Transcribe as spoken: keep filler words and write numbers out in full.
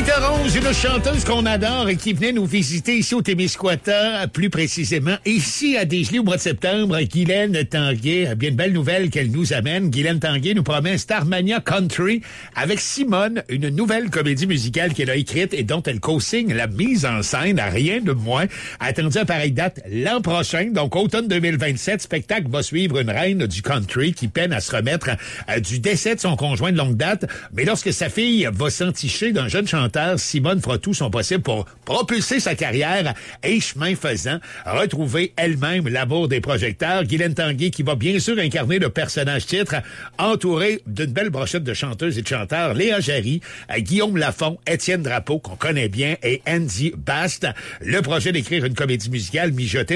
huit heures onze, une chanteuse qu'on adore et qui venait nous visiter ici au Témiscouata, plus précisément ici à Dégelée au mois de septembre, Guylaine Tanguay. Bien de belles nouvelles qu'elle nous amène. Guylaine Tanguay nous promet Starmania Country avec Simone, une nouvelle comédie musicale qu'elle a écrite et dont elle co-signe la mise en scène, à rien de moins. Attendu à pareille date l'an prochain, donc automne deux mille vingt-sept. Spectacle va suivre une reine du country qui peine à se remettre euh, du décès de son conjoint de longue date. Mais lorsque sa fille va s'enticher d'un jeune chanteur, Simone fera tout son possible pour propulser sa carrière et, chemin faisant, retrouver elle-même l'amour des projecteurs. Guylaine Tanguay qui va bien sûr incarner le personnage titre, entouré d'une belle brochette de chanteuses et de chanteurs, Léa Jarry, Guillaume Lafont, Étienne Drapeau, qu'on connaît bien, et Andy Bast. Le projet d'écrire une comédie musicale mijotée